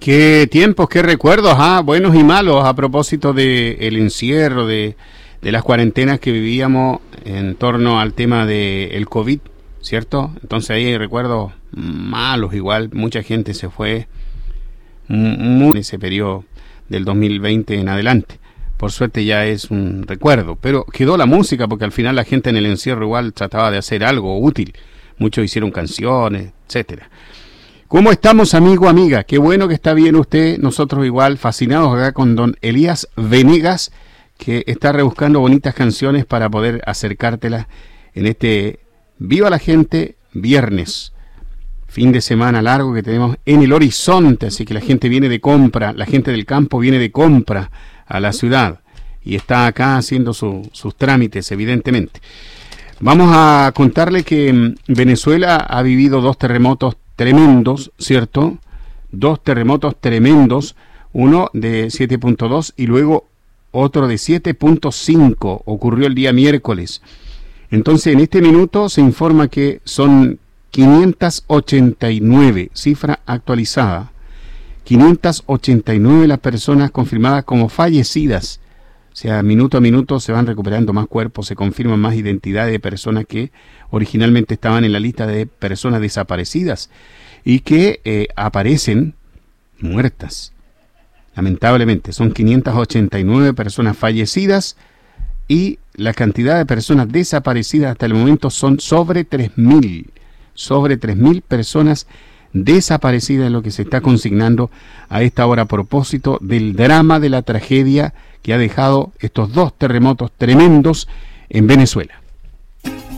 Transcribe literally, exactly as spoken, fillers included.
Qué tiempos, qué recuerdos, ah, buenos y malos, a propósito de el encierro, de, de las cuarentenas que vivíamos en torno al tema del COVID, ¿cierto? Entonces ahí hay recuerdos malos igual, mucha gente se fue muy en ese periodo del dos mil veinte en adelante. Por suerte ya es un recuerdo, pero quedó la música porque al final la gente en el encierro igual trataba de hacer algo útil. Muchos hicieron canciones, etcétera. ¿Cómo estamos, amigo, amiga? Qué bueno que está bien usted. Nosotros igual fascinados acá con don Elías Venegas, que está rebuscando bonitas canciones para poder acercártelas en este Viva la Gente viernes. Fin de semana largo que tenemos en el horizonte, así que la gente viene de compra, la gente del campo viene de compra a la ciudad y está acá haciendo su, sus trámites, evidentemente. Vamos a contarle que Venezuela ha vivido dos terremotos tremendos, ¿cierto? Dos terremotos tremendos, uno de siete punto dos y luego otro de siete punto cinco, ocurrió el día miércoles. Entonces, en este minuto se informa que son quinientas ochenta y nueve, cifra actualizada, quinientas ochenta y nueve las personas confirmadas como fallecidas. O sea, minuto a minuto se van recuperando más cuerpos, se confirman más identidades de personas que originalmente estaban en la lista de personas desaparecidas y que eh, aparecen muertas. Lamentablemente, son quinientas ochenta y nueve personas fallecidas y la cantidad de personas desaparecidas hasta el momento son sobre tres mil. Sobre tres mil personas desaparecidas es lo que se está consignando a esta hora a propósito del drama, de la tragedia que ha dejado estos dos terremotos tremendos en Venezuela.